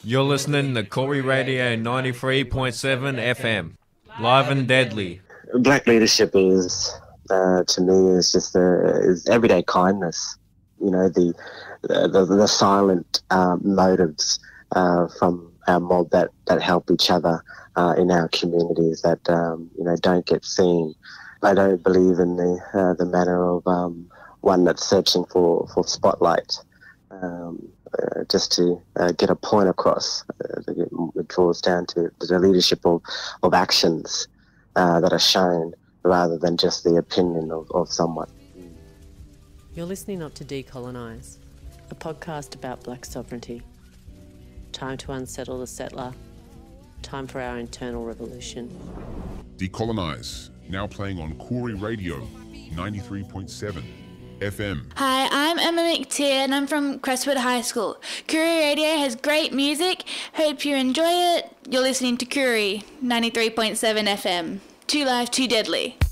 You're listening to Corey Radio 93.7 FM, live and deadly. Black leadership is, to me, is just is everyday kindness. You know, the silent motives from our mob that help each other in our communities that don't get seen. I don't believe in the manner of one that's searching for spotlight. Just to get a point across. It draws down to the leadership of actions that are shown rather than just the opinion of someone. You're listening up to Decolonise, a podcast about black sovereignty. Time to unsettle the settler. Time for our internal revolution. Decolonise, now playing on Corey Radio 93.7 FM. Hi, I'm Emma McTeer and I'm from Crestwood High School. Koori Radio has great music. Hope you enjoy it. You're listening to Koori 93.7 FM. Too live, too deadly.